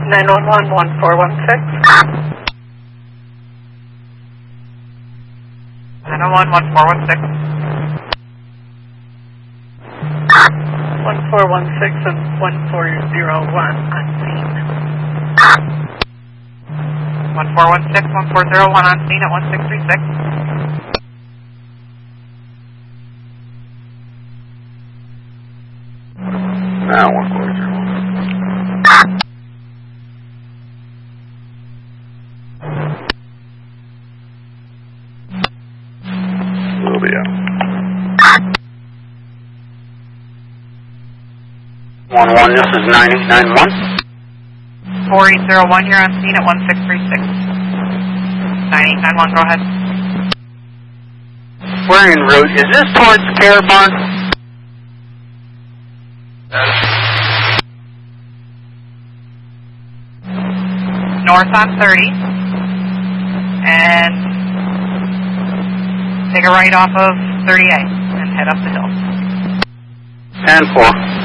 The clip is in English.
911 1416. 911 1416. 1416 and 1401 on scene. 1416, 1401 on scene at 1636. Now 1401. Will be out. 11, this is 9891. 4801, you're on scene at 1636. 9891, go ahead. We're en route. Is this towards the Care Barn? North on 30. And take a right off of 30A and head up the hill. 10-4.